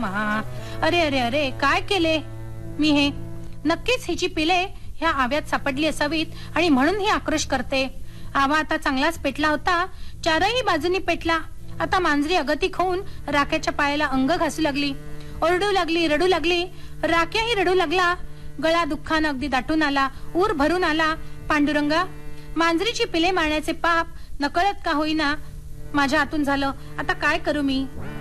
महा. अरे अरे अरे, काय केले मी हे? नक्कीच हिची पिले ह्या आव्यात सापडली असावीत आणि म्हणून ही आक्रोश करते. आवा आता चांगलाच पेटला होता, चारही बाजूनी पेटला. आता मांजरी अगतिक होऊन राख्याच्या पायाला अंग घासू लागली, ओरडू लागली, रडू लागली. राख्याही रडू लागला. गळा दुःखानं अगदी दाटून आला, ऊर भरून आला. पांडुरंगा, मांजरीची पिले मारण्याचे पाप नकळत का होईना माझ्या हातून झालं. आता काय करू मी?